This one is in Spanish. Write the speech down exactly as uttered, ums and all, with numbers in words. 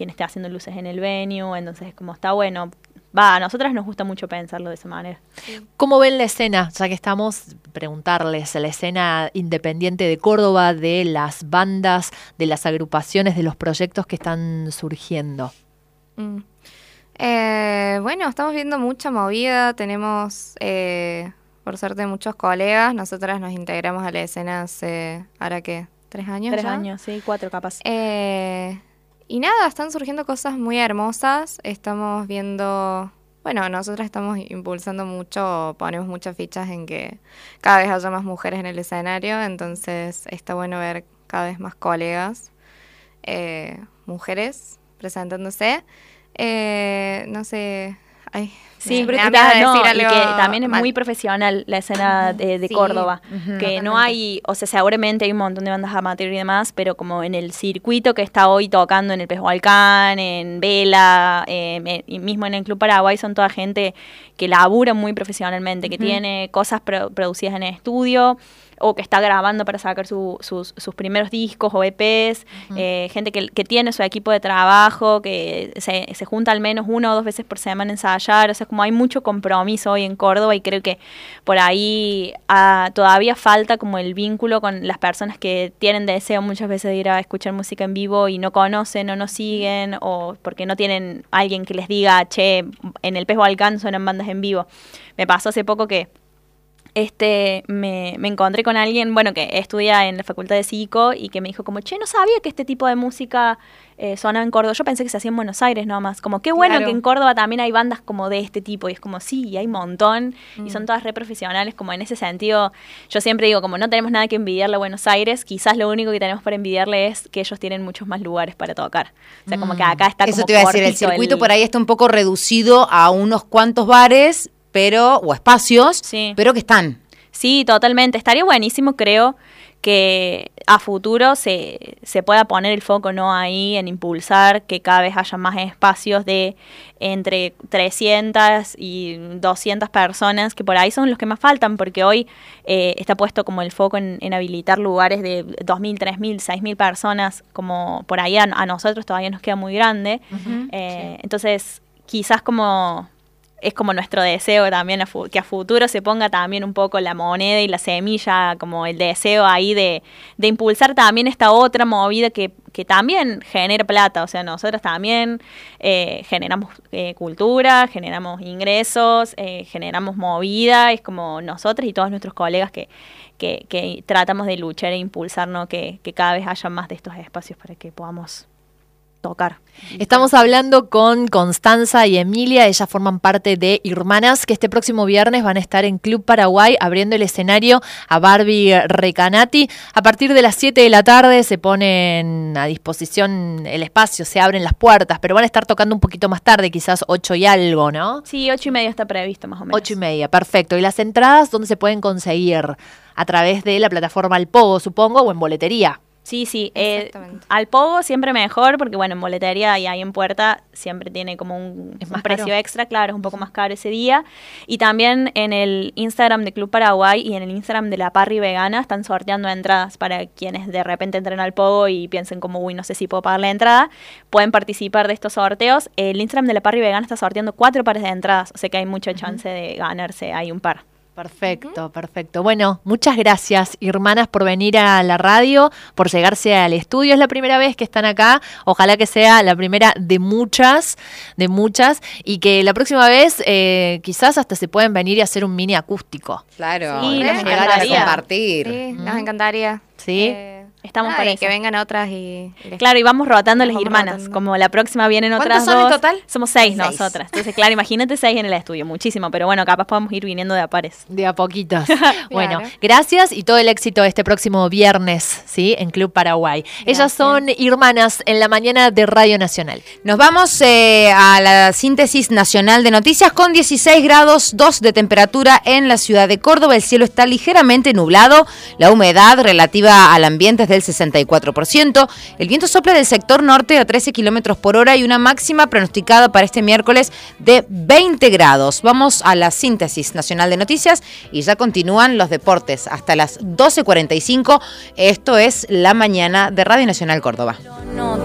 quien esté haciendo luces en el venue, entonces como está bueno. Va, a nosotras nos gusta mucho pensarlo de esa manera. ¿Cómo ven la escena? Ya que estamos, preguntarles, la escena independiente de Córdoba, de las bandas, de las agrupaciones, de los proyectos que están surgiendo. Mm. Eh, bueno, estamos viendo mucha movida, tenemos, eh, por suerte, muchos colegas. Nosotras nos integramos a la escena hace, ¿ahora qué? ¿Tres años Tres ya? años, sí, cuatro capaz. Eh... Y nada, están surgiendo cosas muy hermosas, estamos viendo, bueno, nosotras estamos impulsando mucho, ponemos muchas fichas en que cada vez haya más mujeres en el escenario, entonces está bueno ver cada vez más colegas, eh, mujeres presentándose, eh, no sé, ay... Sí, me, pero me da miedo no, decir y algo que también es mal. muy profesional la escena de, de Sí, Córdoba, uh-huh, que totalmente. no hay, o sea, seguramente hay un montón de bandas amateur y demás, pero como en el circuito que está hoy tocando en el Pez Volcán, en Vela, eh, y mismo en el Club Paraguay, son toda gente que labura muy profesionalmente, que uh-huh. tiene cosas pro- producidas en el estudio, o que está grabando para sacar su, sus, sus primeros discos o E Pes, uh-huh. eh, gente que, que tiene su equipo de trabajo, que se, se junta al menos una o dos veces por semana a ensayar, o sea, como hay mucho compromiso hoy en Córdoba y creo que por ahí uh, todavía falta como el vínculo con las personas que tienen deseo muchas veces de ir a escuchar música en vivo y no conocen o no siguen, o porque no tienen alguien que les diga, che, en el Pez Volcán suenan bandas en vivo. Me pasó hace poco que Este, me, me encontré con alguien, bueno, que estudia en la Facultad de Psico y que me dijo como, che, no sabía que este tipo de música eh, sonaba en Córdoba. Yo pensé que se hacía en Buenos Aires nomás. Como, qué bueno claro. que en Córdoba también hay bandas como de este tipo. Y es como, sí, y hay un montón. Mm. Y son todas re profesionales. Como en ese sentido, yo siempre digo, como no tenemos nada que envidiarle a Buenos Aires, quizás lo único que tenemos para envidiarle es que ellos tienen muchos más lugares para tocar. O sea, mm. como que acá está Eso como te iba a decir, el circuito el... por ahí está un poco reducido a unos cuantos bares, pero o espacios, sí. pero que están. Sí, totalmente. Estaría buenísimo, creo, que a futuro se, se pueda poner el foco no ahí en impulsar que cada vez haya más espacios de entre trescientas y doscientas personas, que por ahí son los que más faltan, porque hoy eh, está puesto como el foco en, en habilitar lugares de dos mil, tres mil, seis mil personas, como por ahí a, a nosotros todavía nos queda muy grande. Uh-huh, eh, sí. Entonces, quizás como... es como nuestro deseo también, a fu- que a futuro se ponga también un poco la moneda y la semilla, como el deseo ahí de, de impulsar también esta otra movida que, que también genera plata. O sea, nosotros también eh, generamos eh, cultura, generamos ingresos, eh, generamos movida. Es como nosotros y todos nuestros colegas que, que, que tratamos de luchar e impulsar, ¿no? que, que cada vez haya más de estos espacios para que podamos tocar. Estamos hablando con Constanza y Emilia, ellas forman parte de Hermanas, que este próximo viernes van a estar en Club Paraguay abriendo el escenario a Barbie Recanati. A partir de las siete de la tarde se ponen a disposición el espacio, se abren las puertas, pero van a estar tocando un poquito más tarde, quizás ocho y algo, ¿no? Sí, ocho y media está previsto más o menos. Ocho y media, perfecto. ¿Y las entradas dónde se pueden conseguir? A través de la plataforma Alpogo, supongo, o en boletería. Sí, sí, eh, al Pogo siempre mejor, porque bueno, en boletería y ahí en puerta siempre tiene como un, un precio caro. extra, claro, es un poco más caro ese día. Y también en el Instagram de Club Paraguay y en el Instagram de La Parry Vegana están sorteando entradas para quienes de repente entren al Pogo y piensen como, uy, no sé si puedo pagar la entrada, pueden participar de estos sorteos. El Instagram de La Parry Vegana está sorteando cuatro pares de entradas, o sea que hay mucha chance uh-huh. de ganarse ahí un par. Perfecto, uh-huh. perfecto. Bueno, muchas gracias, hermanas, por venir a la radio, por llegarse al estudio. Es la primera vez que están acá. Ojalá que sea la primera de muchas, de muchas, y que la próxima vez eh, quizás hasta se pueden venir y hacer un mini acústico. Claro, sí, nos encantaría compartir. Sí, ¿Mm? nos encantaría. Sí. Eh, Estamos ah, para y eso. que vengan otras y... y claro, y vamos rotando las vamos hermanas. rotando. Como la próxima vienen otras son dos. en total? Somos seis, seis nosotras. Entonces, claro, imagínate seis en el estudio. Muchísimo. Pero bueno, capaz podemos ir viniendo de a pares. De a poquitos. Claro. Bueno, gracias y todo el éxito este próximo viernes, ¿sí? En Club Paraguay. Gracias. Ellas son hermanas en la mañana de Radio Nacional. Nos vamos eh, a la síntesis nacional de noticias con dieciséis grados dos de temperatura en la ciudad de Córdoba. El cielo está ligeramente nublado. La humedad relativa al ambiente es del sesenta y cuatro por ciento. El viento sopla del sector norte a trece kilómetros por hora y una máxima pronosticada para este miércoles de veinte grados. Vamos a la síntesis nacional de noticias y ya continúan los deportes hasta las doce cuarenta y cinco. Esto es La Mañana de Radio Nacional Córdoba.